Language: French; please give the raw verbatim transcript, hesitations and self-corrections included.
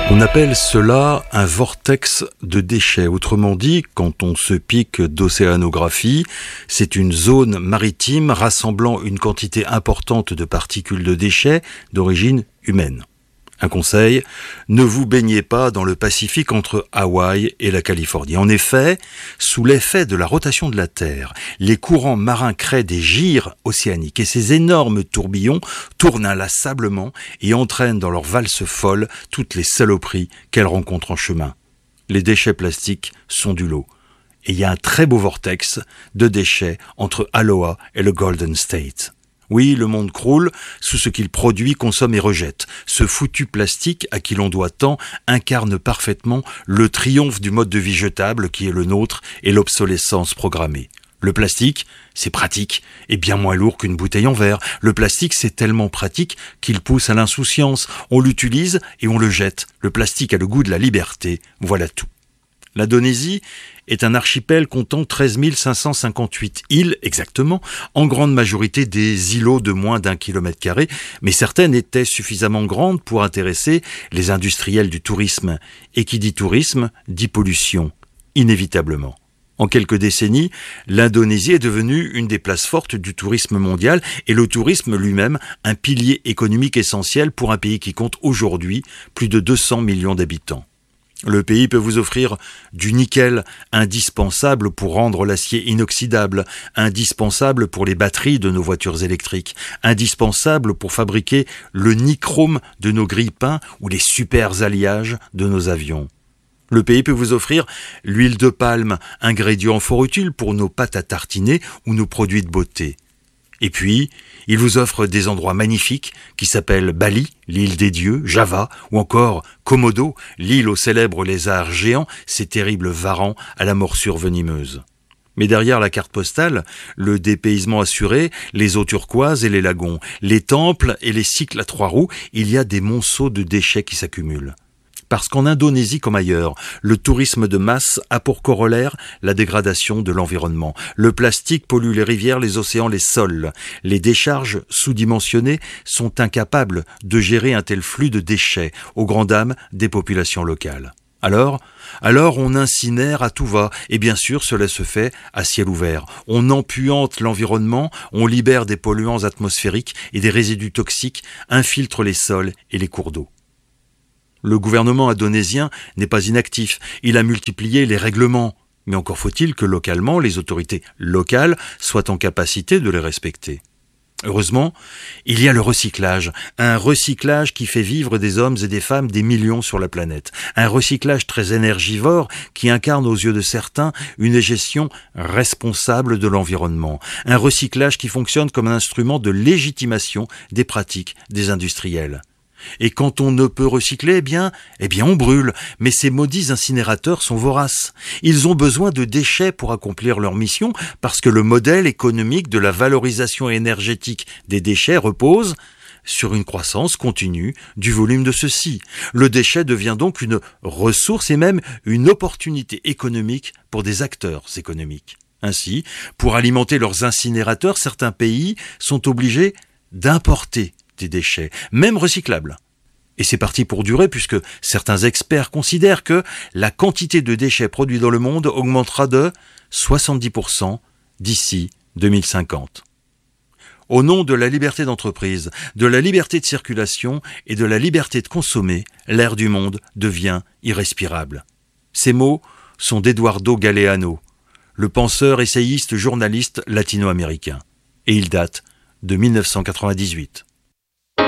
On appelle cela un vortex de déchets. Autrement dit, quand on se pique d'océanographie, c'est une zone maritime rassemblant une quantité importante de particules de déchets d'origine humaine. Un conseil, ne vous baignez pas dans le Pacifique entre Hawaï et la Californie. En effet, sous l'effet de la rotation de la Terre, les courants marins créent des gyres océaniques et ces énormes tourbillons tournent inlassablement et entraînent dans leur valse folle toutes les saloperies qu'elles rencontrent en chemin. Les déchets plastiques sont du lot. Et il y a un très beau vortex de déchets entre Aloha et le Golden State. Oui, le monde croule sous ce qu'il produit, consomme et rejette. Ce foutu plastique à qui l'on doit tant incarne parfaitement le triomphe du mode de vie jetable qui est le nôtre et l'obsolescence programmée. Le plastique, c'est pratique et bien moins lourd qu'une bouteille en verre. Le plastique, c'est tellement pratique qu'il pousse à l'insouciance. On l'utilise et on le jette. Le plastique a le goût de la liberté. Voilà tout. L'Indonésie est un archipel comptant treize mille cinq cent cinquante-huit îles exactement, en grande majorité des îlots de moins d'un kilomètre carré, mais certaines étaient suffisamment grandes pour intéresser les industriels du tourisme. Et qui dit tourisme, dit pollution, inévitablement. En quelques décennies, l'Indonésie est devenue une des places fortes du tourisme mondial et le tourisme lui-même un pilier économique essentiel pour un pays qui compte aujourd'hui plus de deux cents millions d'habitants. Le pays peut vous offrir du nickel, indispensable pour rendre l'acier inoxydable, indispensable pour les batteries de nos voitures électriques, indispensable pour fabriquer le nichrome de nos grille-pains ou les super alliages de nos avions. Le pays peut vous offrir l'huile de palme, ingrédient fort utile pour nos pâtes à tartiner ou nos produits de beauté. Et puis, il vous offre des endroits magnifiques qui s'appellent Bali, l'île des dieux, Java, ou encore Komodo, l'île aux célèbres lézards géants, ces terribles varans à la morsure venimeuse. Mais derrière la carte postale, le dépaysement assuré, les eaux turquoises et les lagons, les temples et les cycles à trois roues, il y a des monceaux de déchets qui s'accumulent. Parce qu'en Indonésie comme ailleurs, le tourisme de masse a pour corollaire la dégradation de l'environnement. Le plastique pollue les rivières, les océans, les sols. Les décharges sous-dimensionnées sont incapables de gérer un tel flux de déchets aux grandes dames des populations locales. Alors, alors on incinère à tout va, et bien sûr cela se fait à ciel ouvert. On empuante l'environnement, on libère des polluants atmosphériques et des résidus toxiques, infiltre les sols et les cours d'eau. Le gouvernement indonésien n'est pas inactif, il a multiplié les règlements, mais encore faut-il que localement, les autorités locales soient en capacité de les respecter. Heureusement, il y a le recyclage, un recyclage qui fait vivre des hommes et des femmes des millions sur la planète, un recyclage très énergivore qui incarne aux yeux de certains une gestion responsable de l'environnement, un recyclage qui fonctionne comme un instrument de légitimation des pratiques des industriels. Et quand on ne peut recycler, eh bien, eh bien on brûle. Mais ces maudits incinérateurs sont voraces. Ils ont besoin de déchets pour accomplir leur mission parce que le modèle économique de la valorisation énergétique des déchets repose sur une croissance continue du volume de ceux-ci. Le déchet devient donc une ressource et même une opportunité économique pour des acteurs économiques. Ainsi, pour alimenter leurs incinérateurs, certains pays sont obligés d'importer des déchets, même recyclables. Et c'est parti pour durer puisque certains experts considèrent que la quantité de déchets produits dans le monde augmentera de soixante-dix pour cent d'ici deux mille cinquante. Au nom de la liberté d'entreprise, de la liberté de circulation et de la liberté de consommer, l'air du monde devient irrespirable. Ces mots sont d'Eduardo Galeano, le penseur, essayiste, journaliste latino-américain. Et ils datent de mille neuf cent quatre-vingt-dix-huit.